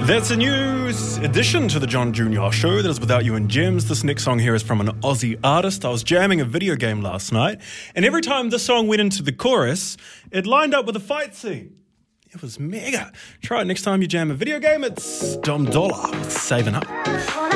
That's a new addition to the John Junior Show that is Without You and Gems. This next song here is from an Aussie artist. I was jamming a video game last night, and every time this song went into the chorus, it lined up with a fight scene. It was mega. Try it next time you jam a video game. It's Dom Dollar with Saving Up.